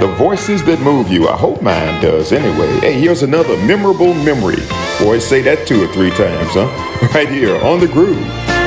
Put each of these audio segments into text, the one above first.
the voices that move you. I hope mine does anyway. Hey, here's another memorable memory. Boy, say that 2 or 3 times, huh? Right here on The Groove.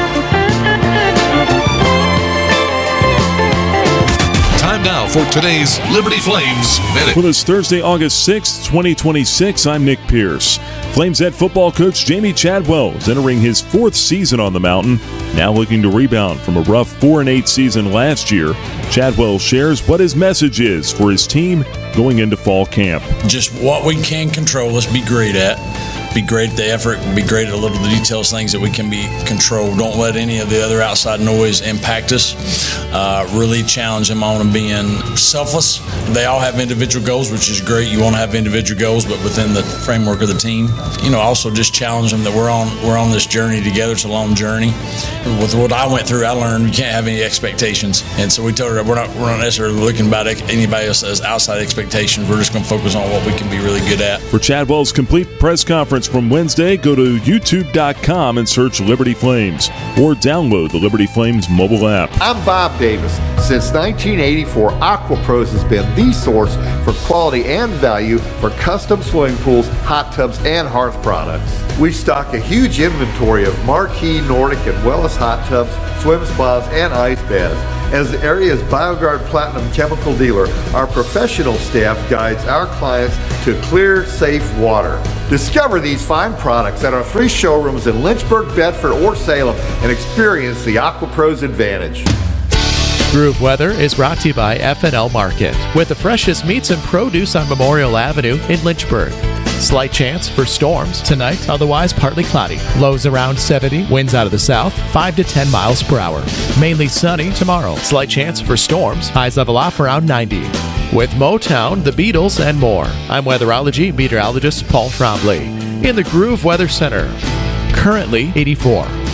Time now for today's Liberty Flames Minute. For this Thursday, August 6th, 2026, I'm Nick Pierce. Flames head football coach Jamie Chadwell is entering his 4th season on the mountain, now looking to rebound from a rough 4-8 season last year. Chadwell shares what his message is for his team going into fall camp. Just what we can control, let's be great at. Be great at the effort, be great at a little of the details, things that we can be controlled. Don't let any of the other outside noise impact us. Really challenge them on being selfless. They all have individual goals, which is great. You want to have individual goals, but within the framework of the team. Also just challenge them that we're on this journey together. It's a long journey. With what I went through, I learned you can't have any expectations. And so we told her we're not necessarily looking about anybody else's outside expectations. We're just going to focus on what we can be really good at. For Chadwell's complete press conference from Wednesday, go to youtube.com and search Liberty Flames or download the Liberty Flames mobile app. I'm Bob Davis. Since 1984, AquaPros has been the source for quality and value for custom swimming pools, hot tubs, and hearth products. We stock a huge inventory of marquee Nordic and Wellness hot tubs, swim spas, and ice baths. As the area's BioGuard Platinum chemical dealer, our professional staff guides our clients to clear, safe water. Discover these fine products at our 3 showrooms in Lynchburg, Bedford, or Salem and experience the AquaPros advantage. Groove Weather is brought to you by F&L Market, with the freshest meats and produce on Memorial Avenue in Lynchburg. Slight chance for storms tonight, otherwise partly cloudy. Lows around 70, winds out of the south, 5 to 10 miles per hour. Mainly sunny tomorrow. Slight chance for storms, highs level off around 90. With Motown, the Beatles, and more, I'm weatherology meteorologist Paul Trombley in the Groove Weather Center. Currently 84.